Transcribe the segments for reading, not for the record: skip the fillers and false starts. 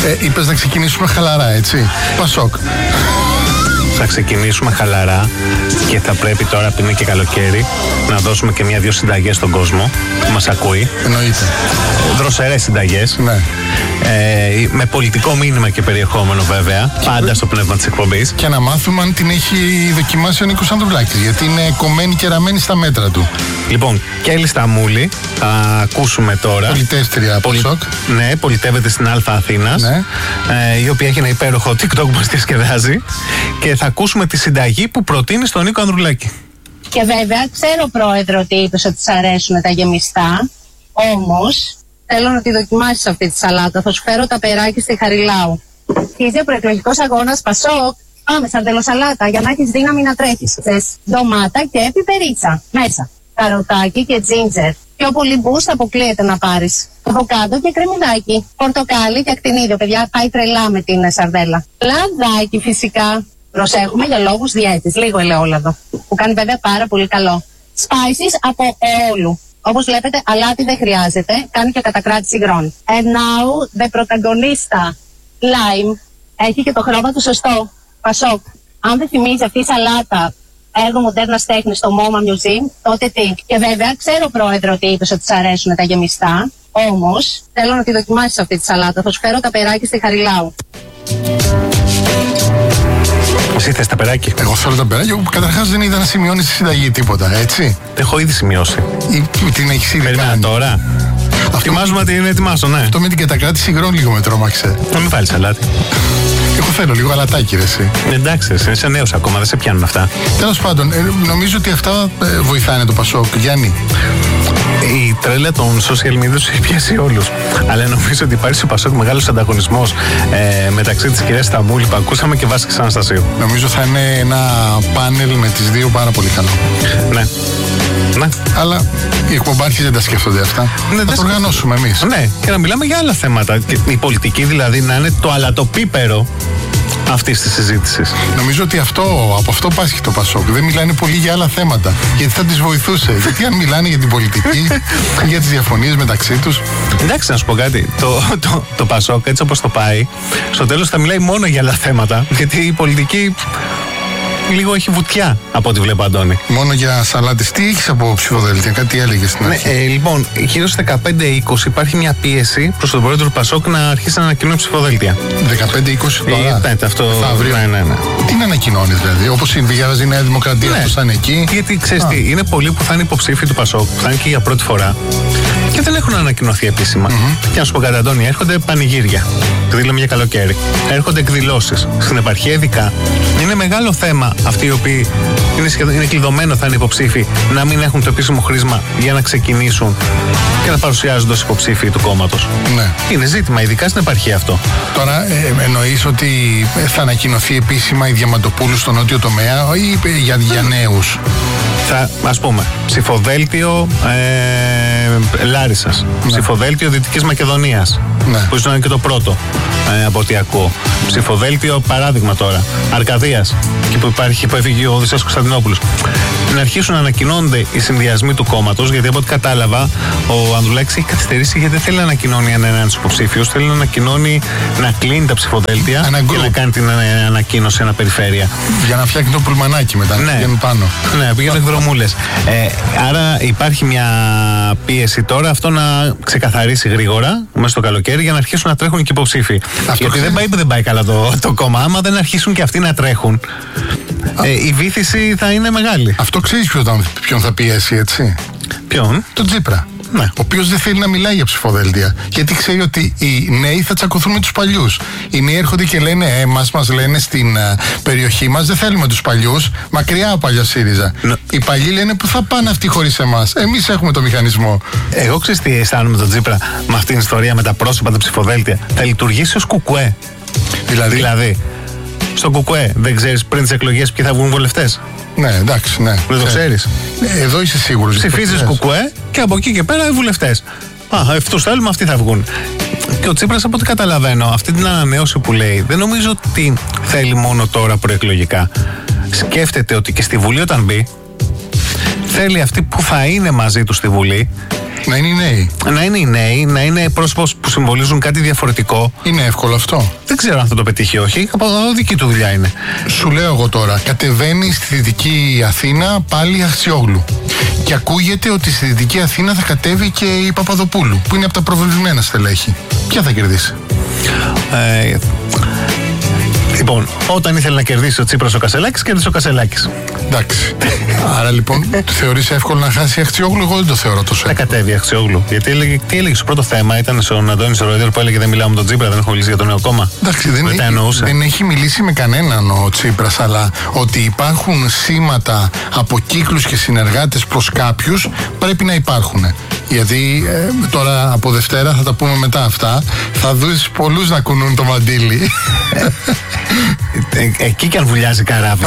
Είπες να ξεκινήσουμε χαλαρά, έτσι. Πασόκ. Θα ξεκινήσουμε χαλαρά και θα πρέπει τώρα που είναι και καλοκαίρι να δώσουμε και μια-δυο συνταγές στον κόσμο που μας ακούει. Εννοείται. Δροσερές συνταγές. Ναι. Με πολιτικό μήνυμα και περιεχόμενο βέβαια. Πάντα στο πνεύμα της εκπομπής. Και να μάθουμε αν την έχει δοκιμάσει ο Νίκος Ανδρουλάκης. Γιατί είναι κομμένη και ραμμένη στα μέτρα του. Λοιπόν, και Έλλη Σταμούλη θα ακούσουμε τώρα. Πολιτεύτρια από σοκ. Ναι, πολιτεύεται στην Αλφα Αθήνας. Ναι. Η οποία έχει ένα υπέροχο TikTok που μας διασκεδάζει. Και θα ακούσουμε τη συνταγή που προτείνει στον Νίκο Ανδρουλάκη. Και βέβαια, ξέρω, Πρόεδρο, ότι είπες ότι σ' αρέσουν τα γεμιστά. Όμως, θέλω να τη δοκιμάσεις αυτή τη σαλάτα. Θα σου φέρω τα περάκι στη Χαριλάου. Αρχίζει ο προεκλογικός αγώνας Πασόκ. Πάμε, σαρδελοσαλάτα, για να έχεις δύναμη να τρέχεις. Θες ντομάτα και πιπερίτσα μέσα. Καροτάκι και τζίντζερ. Πιο πολύ μπούς αποκλείεται να πάρεις. Αβοκάντο και κρεμμυδάκι. Πορτοκάλι και ακτινίδιο, παιδιά, πάει τρελά με την σαρδέλα. Λαδάκι φυσικά. Προσέχουμε για λόγους διέτης. Λίγο ελαιόλαδο. Που κάνει βέβαια πάρα πολύ καλό. Spices από όλου. Όπως βλέπετε, αλάτι δεν χρειάζεται. Κάνει και κατακράτηση υγρών. And now the protagonista. Lime. Έχει και το χρώμα του σωστό. Πασόκ. Αν δεν θυμίζει αυτή η σαλάτα έργο μοντέρνας τέχνης στο MoMA Museum, τότε τι. Και βέβαια, ξέρω, Πρόεδρο, ότι είπες ότι σ' αρέσουν τα γεμιστά. Όμως, θέλω να τη δοκιμάσεις αυτή τη σαλάτα. Θα σου φέρω τα περάκι στη Χαριλάου. Εσύ θες τα περάκι? Εγώ θέλω τα περάκι. Καταρχάς δεν είδα να σημειώνεις στη συνταγή τίποτα, έτσι. Έχω ήδη σημειώσει. Την έχεις ήδη Περίμενα κάνει. τώρα. Ετοιμάζουμε να την ετοιμάσω, ναι. Αυτό με την κατακράτηση υγρών λίγο με τρόμαξε. Να μην βάλεις αλάτι. Εγώ θέλω λίγο αλατάκι, ρε εσύ. Εντάξει, είσαι νέος ακόμα, δεν σε πιάνουν αυτά. Τέλος πάντων, νομίζω ότι αυτά βοηθάνε το Πασόκ. Γιάννη. Η τρέλα των social media τους έχει πιάσει όλους. Αλλά νομίζω ότι υπάρχει στο Πασόκ μεγάλος ανταγωνισμός μεταξύ της κυρίας Σταμούλη που ακούσαμε και Βάσκης Αναστασίου. Νομίζω θα είναι ένα πάνελ με τις δύο πάρα πολύ καλό. Ναι. Ναι. Αλλά οι εκπομπάρχες δεν τα σκέφτονται αυτά. Ναι, θα το οργανώσουμε εμείς. Ναι, και να μιλάμε για άλλα θέματα. Και η πολιτική δηλαδή να είναι το αλατοπίπερο αυτής της συζήτησης. Νομίζω ότι από αυτό πάσχει το Πασόκ. Δεν μιλάνε πολύ για άλλα θέματα. Γιατί θα τις βοηθούσε. Γιατί αν μιλάνε για την πολιτική, για τις διαφωνίες μεταξύ τους. Εντάξει, να σου πω κάτι. Το Πασόκ, έτσι όπως το πάει, στο τέλος θα μιλάει μόνο για άλλα θέματα. Γιατί η πολιτική λίγο έχει βουτιά από ό,τι βλέπω, Αντώνη. Μόνο για σαλάτες. Τι έχεις από ψηφοδέλτια, κάτι έλεγες στην αρχή. Λοιπόν, γύρω στις 15-20 υπάρχει μια πίεση προς τον πρόεδρο του Πασόκ να αρχίσει να ανακοινώνει ψηφοδέλτια. 15-20 τώρα. Ναι, αυτό. Αύριο. Ναι. Τι να ανακοινώνει δηλαδή, όπως διάβαζε η Νέα Δημοκρατία, Ναι. όπως θα είναι εκεί. Γιατί ξέρεις τι, είναι πολλοί που θα είναι υποψήφοι του Πασόκ, που θα είναι και για πρώτη φορά και δεν έχουν ανακοινωθεί επίσημα. Και να σου πω κάτι, Αντώνη, έρχονται πανηγύρια. Δηλαδή λέμε για καλοκαίρι. Έρχονται εκδηλώσεις. Στην επαρχία, ειδικά. Είναι μεγάλο θέμα αυτοί οι οποίοι είναι κλειδωμένο, θα είναι υποψήφοι, να μην έχουν το επίσημο χρήσμα για να ξεκινήσουν και να παρουσιάζονται ως υποψήφοι του κόμματος. Ναι. Είναι ζήτημα, ειδικά στην επαρχία αυτό. Τώρα εννοείς ότι θα ανακοινωθεί επίσημα η Διαμαντοπούλου στο νότιο τομέα ή για νέους? Θα, ας πούμε, ψηφοδέλτιο Λάρισσας, ψηφοδέλτιο Δυτικής Μακεδονίας, που ίσως είναι και το πρώτο από ό,τι ακούω. Ψηφοδέλτιο, παράδειγμα τώρα, Αρκαδίας, και που έφυγε ο Οδυσσέας Κωνσταντινόπουλος. Να αρχίσουν να ανακοινώνονται οι συνδυασμοί του κόμματος, γιατί από ό,τι κατάλαβα, ο Ανδρουλάκης έχει καθυστερήσει γιατί δεν θέλει να ανακοινώνει έναν στους υποψήφιους, θέλει να ανακοινώνει, να κλείνει τα ψηφοδέλτια και να κάνει την ανακοίνωση ένα περιφέρεια. Για να φτιάχνει το πουλμανάκι μετά, να πηγαίνουν πάνω. Ναι, πηγαίνουν εκδρομούλες. Άρα υπάρχει μια πίεση τώρα αυτό να ξεκαθαρίσει γρήγορα μέσα στο καλοκαίρι για να αρχίσουν να τρέχουν και υποψήφοι. Γιατί δεν πάει καλά το κόμμα. Άμα δεν αρχίσουν και αυτοί να τρέχουν, η βύθιση θα είναι μεγάλη. Αυτό ξέρεις ποιον θα πιέσει, έτσι? Ποιον? Τον Τσίπρα. Ναι. Ο οποίος δεν θέλει να μιλάει για ψηφοδέλτια. Γιατί ξέρει ότι οι νέοι θα τσακωθούν με τους παλιούς. Οι νέοι έρχονται και λένε, μας λένε στην περιοχή μας, δεν θέλουμε τους παλιούς. Μακριά ο παλιός ΣΥΡΙΖΑ. Οι παλιοί λένε που θα πάνε αυτοί χωρίς εμάς. Εμείς έχουμε το μηχανισμό. Εγώ ξέρεις τι αισθάνομαι τον Τσίπρα με αυτήν την ιστορία με τα πρόσωπα, τα ψηφοδέλτια? Θα λειτουργήσει ως κουκουέ. Δηλαδή, στο κουκουέ δεν ξέρεις πριν τις εκλογές ποιοι θα βγουν βουλευτές? Ναι, εντάξει, ναι. Δεν το ξέρεις? Εδώ είσαι σίγουρος? Ψηφίζεις κουκουέ και από εκεί και πέρα οι βουλευτές. Αυτούς θέλουμε, αυτοί θα βγουν. Και ο Τσίπρας, από ό,τι καταλαβαίνω, αυτή την ανανέωση που λέει, δεν νομίζω ότι θέλει μόνο τώρα προεκλογικά. Σκέφτεται ότι και στη Βουλή όταν μπει, θέλει αυτοί που θα είναι μαζί του στη Βουλή Να είναι οι νέοι. Να είναι οι νέοι, να είναι πρόσωπα που συμβολίζουν κάτι διαφορετικό. Είναι εύκολο αυτό. Δεν ξέρω αν θα το πετύχει ή όχι. Από δική του δουλειά είναι. Σου λέω εγώ τώρα, κατεβαίνει στη Δυτική Αθήνα πάλι Αχτσιόγλου. Και ακούγεται ότι στη Δυτική Αθήνα θα κατέβει και η Παπαδοπούλου, που είναι από τα προβλημένα στελέχη. Ποια θα κερδίσει? Λοιπόν, όταν ήθελε να κερδίσει ο Τσίπρας ο Κασελάκης, κέρδισε ο Κασελάκης. Εντάξει. Άρα λοιπόν, θεωρείς εύκολο να χάσει η Αχτσιόγλου? Εγώ δεν το θεωρώ τόσο εύκολο. Θα κατέβει η Αχτσιόγλου. Γιατί τι έλεγε στο πρώτο θέμα, ήταν στον Αντώνη Σορροϊδέλ που έλεγε δεν μιλάω με τον Τσίπρα, δεν έχω μιλήσει για το νέο κόμμα. Εντάξει, δεν έχει μιλήσει με κανέναν ο Τσίπρας, αλλά ότι υπάρχουν σήματα από κύκλους και συνεργάτες προς κάποιους πρέπει να υπάρχουν. Γιατί τώρα από Δευτέρα θα τα πούμε μετά αυτά, θα δεις πολλούς να κουνούν το μαντίλι. Εκεί κι αν βουλιάζει καράβι.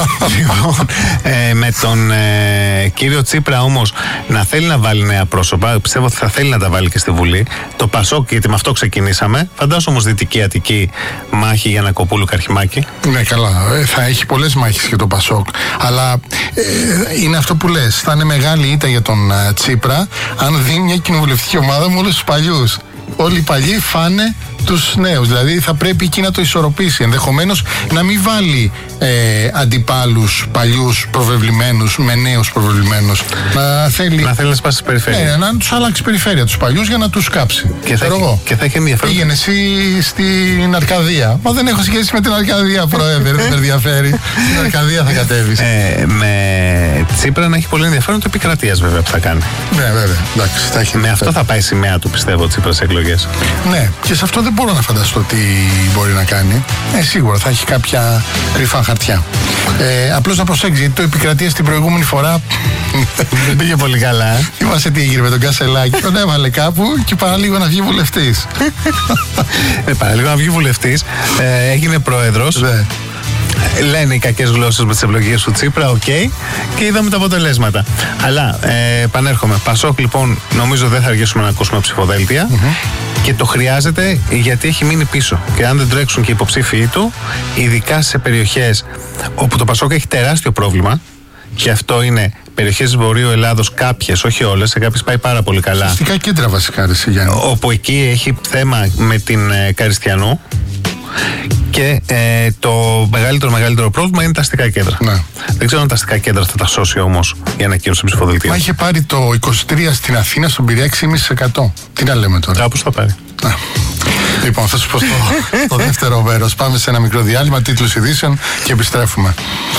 Με τον κύριο Τσίπρα όμως να θέλει να βάλει νέα πρόσωπα, πιστεύω ότι θα θέλει να τα βάλει και στη Βουλή. Το Πασόκ, γιατί με αυτό ξεκινήσαμε. Φαντάζομαι όμως Δυτική Αττική μάχη για Νακοπούλου Καρχιμάκη. Ναι, καλά. Θα έχει πολλές μάχες και το Πασόκ. Αλλά είναι αυτό που λες. Θα είναι μεγάλη ήττα για τον Τσίπρα αν δει μια κοινοβουλευτική ομάδα με όλους τους παλιούς. Όλοι οι παλιοί φάνε τους νέους. Δηλαδή θα πρέπει εκεί να το ισορροπήσει. Ενδεχομένως να μην βάλει αντιπάλους παλιούς προβεβλημένους με νέους προβεβλημένους. Να θέλει να σπάσει περιφέρεια. Ναι, να τους αλλάξει περιφέρεια τους παλιούς για να τους κάψει. Και θα έχει ενδιαφέρον. Πήγαινε εσύ στην Αρκαδία. Μα δεν έχω σχέση με την Αρκαδία, πρόεδρε. Δεν με ενδιαφέρει. Στην Αρκαδία θα κατέβεις. Με Τσίπρα να έχει πολύ ενδιαφέρον το Επικρατείας βέβαια που θα κάνει. Ναι, βέβαια. Εντάξει, με αυτό θα πάει η σημαία του, πιστεύω, Τσίπρα σε εκλογές. Ναι, και σε αυτό δεν μπορώ να φανταστώ τι μπορεί να κάνει. Σίγουρα θα έχει κάποια κρυφά χαρτιά. Απλώς να προσέξει, γιατί το Επικρατεία την προηγούμενη φορά δεν πήγε πολύ καλά. Θυμάσαι τι έγινε με τον Κασελάκη? Τον έβαλε κάπου και παραλίγο να βγει βουλευτής. Παραλίγο να βγει βουλευτής, έγινε πρόεδρος. Ναι. Λένε οι κακές γλώσσες με τις ευλογίες του Τσίπρα, και είδαμε τα αποτελέσματα. Αλλά επανέρχομαι. Πασόκ, λοιπόν, νομίζω δεν θα αργήσουμε να ακούσουμε ψηφοδέλτια. Και το χρειάζεται γιατί έχει μείνει πίσω. Και αν δεν τρέξουν και οι υποψήφοι του, ειδικά σε περιοχές όπου το Πασόκ έχει τεράστιο πρόβλημα, και αυτό είναι περιοχές της Βορείου Ελλάδος, κάποιες, όχι όλες, σε κάποιες πάει πάρα πολύ καλά. Αστικά κέντρα βασικά, ρε Γιάννη. Όπου εκεί έχει θέμα με την Καριστιανού. Και το μεγαλύτερο πρόβλημα είναι τα αστικά κέντρα. Ναι. Δεν ξέρω αν τα αστικά κέντρα θα τα σώσει όμως η ανακοίνωση του ψηφοδελτίου. Μα είχε πάρει το 23 στην Αθήνα, στον Πειραιά 6,5%. Τι να λέμε τώρα. Κάπως θα πάρει. Λοιπόν, θα σου πω στο δεύτερο μέρος. Πάμε σε ένα μικρό διάλειμμα, τίτλους ειδήσεων και επιστρέφουμε.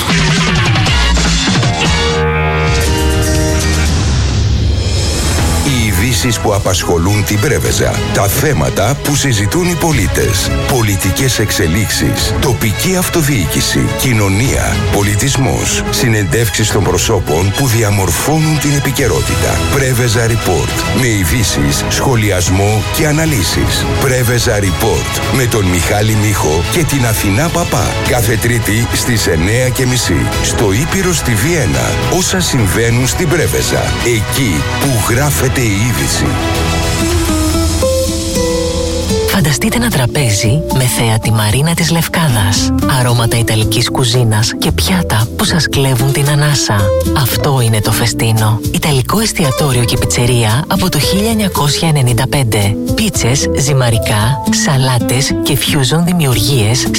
Οι ειδήσεις που απασχολούν την Πρέβεζα. Τα θέματα που συζητούν οι πολίτες. Πολιτικές εξελίξεις. Τοπική αυτοδιοίκηση. Κοινωνία. Πολιτισμός. Συνεντεύξεις των προσώπων που διαμορφώνουν την επικαιρότητα. Πρέβεζα Report. Με ειδήσεις, σχολιασμό και αναλύσεις. Πρέβεζα Report. Με τον Μιχάλη Μίχο και την Αθηνά Παπά. Κάθε Τρίτη στις 9:30. Στο Ήπειρο στη Βιέννα. Όσα συμβαίνουν στην Πρέβεζα. Εκεί που γράφεται η είδηση. Φανταστείτε ένα τραπέζι με θέα τη Μαρίνα της Λευκάδας, αρώματα ιταλικής κουζίνας και πιάτα που σας κλέβουν την ανάσα. Αυτό είναι το Φεστίνο. Ιταλικό εστιατόριο και πιτσερία από το 1995. Πίτσες, ζυμαρικά, σαλάτες και fusion δημιουργίες